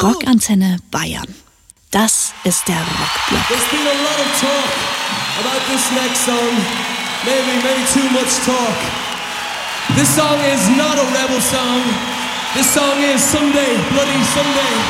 Rockantenne Bayern. Das ist der Rockblock. There's been a lot of talk about this next song. Maybe too much talk. This song is not a rebel song. This song is Someday, Bloody Someday.